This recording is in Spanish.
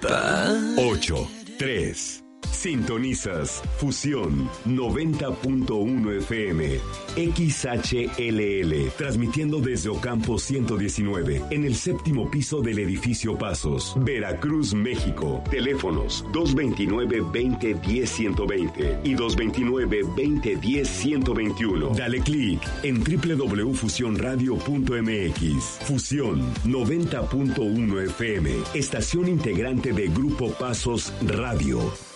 8, 3. Sintonizas Fusión 90.1 FM, XHLL, transmitiendo desde Ocampo 119, en el séptimo piso del edificio Pasos, Veracruz, México. Teléfonos 229-2010-120 y 229-2010-121. Dale clic en www.fusionradio.mx. Fusión 90.1 FM, estación integrante de Grupo Pasos Radio.